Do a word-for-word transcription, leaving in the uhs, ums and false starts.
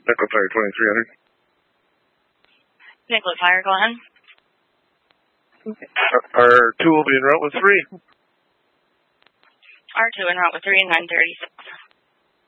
Nicholas Fire twenty-three hundred. Nicholas Fire, go ahead. R two will be en route with three. R two en route with three, nine thirty-six.